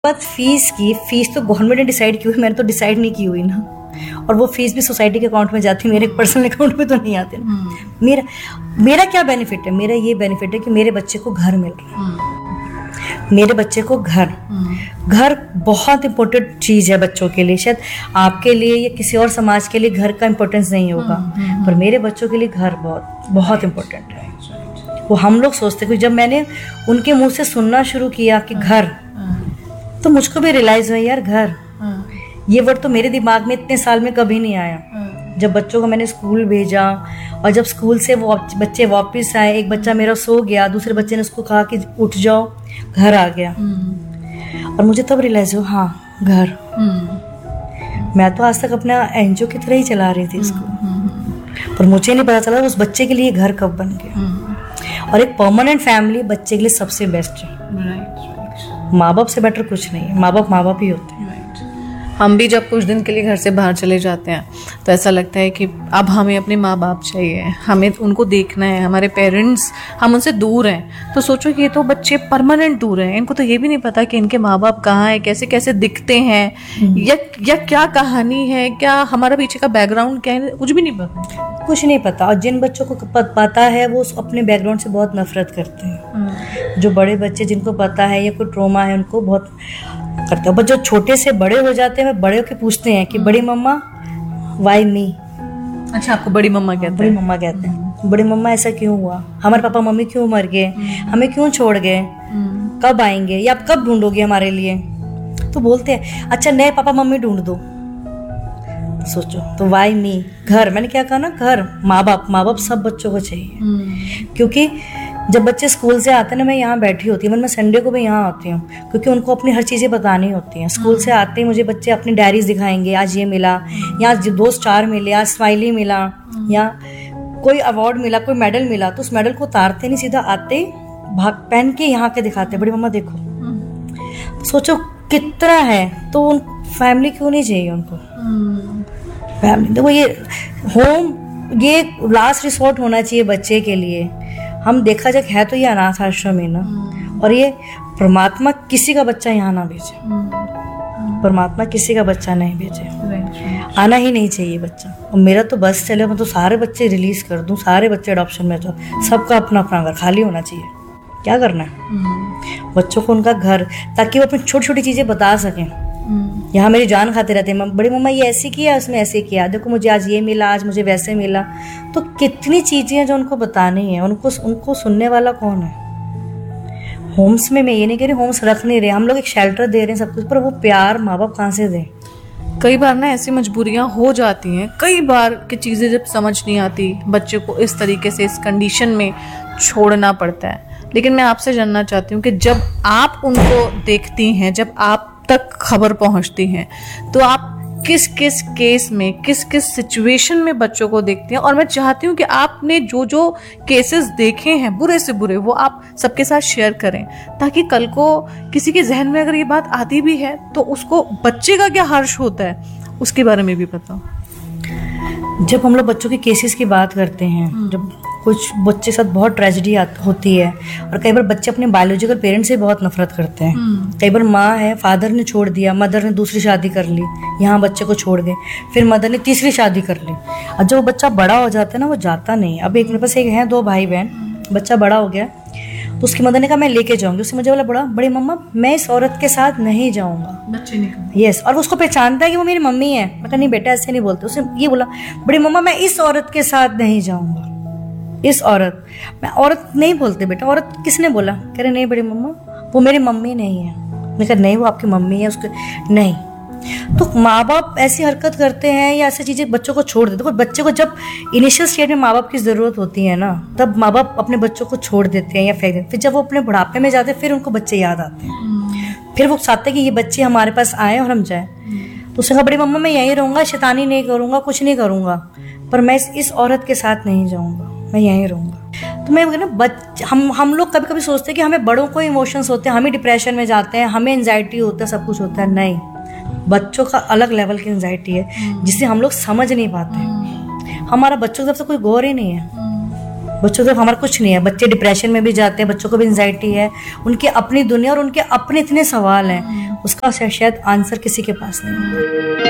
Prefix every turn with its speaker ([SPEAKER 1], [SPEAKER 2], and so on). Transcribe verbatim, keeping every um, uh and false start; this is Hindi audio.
[SPEAKER 1] बात फीस की, फीस तो गवर्नमेंट ने डिसाइड की हुई, मैंने तो डिसाइड नहीं की हुई ना। और वो फीस भी सोसाइटी के अकाउंट में जाती है, मेरे पर्सनल अकाउंट में तो नहीं आते ना। मेरा मेरा क्या बेनिफिट है? मेरा ये बेनिफिट है कि मेरे बच्चे को घर मिल रहा है। मेरे बच्चे को घर घर बहुत इंपॉर्टेंट चीज़ है बच्चों के लिए। शायद आपके लिए या किसी और समाज के लिए घर का इम्पोर्टेंस नहीं होगा, पर मेरे बच्चों के लिए घर बहुत बहुत इम्पोर्टेंट है। वो हम लोग सोचते हैं, जब मैंने उनके मुंह से सुनना शुरू किया कि घर, तो मुझको भी रियलाइज हुआ यार घर, ये वर्ड तो मेरे दिमाग में इतने साल में कभी नहीं आया। जब बच्चों को मैंने स्कूल भेजा और जब स्कूल से वो बच्चे वापस आए, एक बच्चा मेरा सो गया, दूसरे बच्चे ने उसको कहा कि उठ जाओ, घर आ गया। और मुझे तब रियलाइज हुआ हाँ घर। मैं तो आज तक अपना एनजीओ की तरह ही चला रही थी इसको, पर मुझे नहीं पता चला उस बच्चे के लिए घर कब बन गया। और एक परमानेंट फैमिली बच्चे के लिए सबसे बेस्ट है। माँ बाप से बेटर कुछ नहीं है। माँ बाप माँ बाप ही होते हैं।
[SPEAKER 2] हम भी जब कुछ दिन के लिए घर से बाहर चले जाते हैं तो ऐसा लगता है कि अब हमें अपने माँ बाप चाहिए, हमें उनको देखना है, हमारे पेरेंट्स, हम उनसे दूर हैं। तो सोचो कि ये तो बच्चे परमानेंट दूर हैं, इनको तो ये भी नहीं पता कि इनके माँ बाप कहाँ हैं, कैसे कैसे दिखते हैं, या या क्या कहानी है, क्या हमारा पीछे का बैकग्राउंड क्या है, कुछ भी नहीं पता
[SPEAKER 1] कुछ नहीं पता। और जिन बच्चों को पता है वो अपने बैकग्राउंड से बहुत नफरत करते हैं। जो बड़े बच्चे जिनको पता है या कोई ट्रॉमा है उनको बहुत करते हैं। बट जो छोटे से बड़े हो जाते हैं, बड़े होके पूछते हैं कि बड़ी मम्मा वाई मी।
[SPEAKER 2] अच्छा, आपको बड़ी मम्मा कहते हैं?
[SPEAKER 1] बड़ी मम्मा कहते हैं। बड़ी मम्मा ऐसा क्यों हुआ, हमारे पापा मम्मी क्यों मर गए, हमें क्यों छोड़ गए, कब आएंगे या आप कब ढूंढोगे हमारे लिए? तो बोलते हैं अच्छा नए पापा मम्मी ढूंढ दो। सोचो तो वाई मी, घर। मैंने क्या कहा ना, घर, माँ बाप। माँ बाप सब बच्चों को चाहिए। क्योंकि जब बच्चे स्कूल से आते हैं ना, मैं यहाँ बैठी होती हूँ, मैं संडे को भी यहाँ आती हूँ, क्योंकि उनको अपनी हर चीज़ें बतानी होती हैं। स्कूल से आते ही मुझे बच्चे अपनी डायरीज दिखाएंगे, आज ये मिला, यहाँ दो स्टार मिले, आज स्माइली मिला, या कोई अवार्ड मिला, कोई मेडल मिला। तो उस मेडल को उतारते नहीं, सीधा आते ही भाग पहन के यहाँ के दिखाते, बड़ी मम्मा देखो। सोचो कितना है। तो उन फैमिली क्यों नहीं चाहिए उनको? फैमिली देखो, ये होम ये लास्ट रिसोर्ट होना चाहिए बच्चे के लिए। हम देखा जाए है तो ये अनाथ आश्रम है ना, और ये परमात्मा किसी का बच्चा यहाँ ना भेजे। परमात्मा किसी का बच्चा नहीं भेजे, आना ही नहीं चाहिए बच्चा। और मेरा तो बस चले, मैं तो सारे बच्चे रिलीज कर दूं, सारे बच्चे अडॉप्शन में जाओ, सबका अपना अपना घर खाली होना चाहिए। क्या करना है बच्चों को? उनका घर, ताकि वो अपनी छोटी छोटी चीजें बता सकें। यहाँ मेरी जान खाते रहते हैं, बड़ी मम्मा ये ऐसे किया, उसने ऐसे किया, देखो मुझे आज ये मिला, आज मुझे वैसे मिला। तो कितनी चीजें हैं जो उनको बतानी है। उनको उनको सुनने वाला कौन है? होम्स में मैं ये नहीं कह रही होम्स रख नहीं रहे, हम लोग एक शेल्टर दे रहे हैं सब कुछ, पर वो प्यार माँ बाप कहाँ से दें?
[SPEAKER 2] कई बार ना ऐसी मजबूरियां हो जाती हैं, कई बार की चीज़ें जब समझ नहीं आती, बच्चे को इस तरीके से इस कंडीशन में छोड़ना पड़ता है। लेकिन मैं आपसे जानना चाहती हूँ कि जब आप उनको देखती हैं, जब आप तक खबर पहुंचती है, तो आप किस किस केस में, किस किस सिचुएशन में बच्चों को देखती हैं? और मैं चाहती हूँ कि आपने जो जो केसेस देखे हैं बुरे से बुरे, वो आप सबके साथ शेयर करें, ताकि कल को किसी के जहन में अगर ये बात आती भी है तो उसको बच्चे का क्या हर्ष होता है उसके बारे में भी पता हो।
[SPEAKER 1] जब हम लोग बच्चों के केसेस की बात करते हैं, जब कुछ बच्चे साथ बहुत ट्रेजेडी होती है, और कई बार बच्चे अपने बायोलॉजिकल पेरेंट्स से बहुत नफरत करते हैं। कई बार माँ है, फादर ने छोड़ दिया, मदर ने दूसरी शादी कर ली, यहाँ बच्चे को छोड़ गए, फिर मदर ने तीसरी शादी कर ली। और जब वो बच्चा बड़ा हो जाता है ना, वो जाता नहीं। अब एक मेरे पास एक है, दो भाई बहन, बच्चा बड़ा हो गया, तो उसकी मदर ने कहा मैं लेके जाऊंगी। उससे मुझे बोला बड़ा बड़ी मम्मा मैं इस औरत के साथ नहीं जाऊंगा।
[SPEAKER 2] बच्चे ने कहा
[SPEAKER 1] यस, और उसको पहचानता है कि वो मेरी मम्मी है। मैं कहा नहीं बेटा ऐसे नहीं बोलते। उसने ये बोला बड़ी मम्मा मैं इस औरत के साथ नहीं जाऊंगा। इस औरत, मैं औरत नहीं बोलते बेटा, औरत किसने बोला? कह रहे नहीं बड़ी मम्मा वो मेरी मम्मी नहीं है। मैं कहा नहीं वो आपकी मम्मी है। उसके नहीं। तो माँ बाप ऐसी हरकत करते हैं या ऐसी चीजें बच्चों को छोड़ देते हैं। बच्चे को जब इनिशियल स्टेज में माँ बाप की जरूरत होती है ना, तब माँ बाप अपने बच्चों को छोड़ देते हैं या फेंक देते हैं। फिर जब वो अपने बुढ़ापे में जाते हैं, फिर उनको बच्चे याद आते हैं। फिर वो चाहते हैं कि ये बच्चे हमारे पास आए और हम जाए। तो उसने कहा बड़ी मम्मा मैं यहीं रहूंगा, शैतानी नहीं करूंगा, कुछ नहीं करूंगा, पर मैं इस, इस औरत के साथ नहीं जाऊंगा, मैं यहीं रहूंगा। तो मैं ना बच हम हम लोग कभी कभी सोचते हैं कि हमें बड़ों को इमोशंस होते हैं, हम ही डिप्रेशन में जाते हैं, हमें एंजाइटी होता है, सब कुछ होता है। नहीं, बच्चों का अलग लेवल की एंजाइटी है जिसे हम लोग समझ नहीं पाते। हमारा बच्चों की तरफ से कोई गौर ही नहीं है। बच्चों की तरफ हमारा कुछ नहीं है। बच्चे डिप्रेशन में भी जाते हैं, बच्चों को भी एंजाइटी है, उनकी अपनी दुनिया और उनके अपने इतने सवाल हैं। उसका शायद आंसर किसी के पास नहीं होता।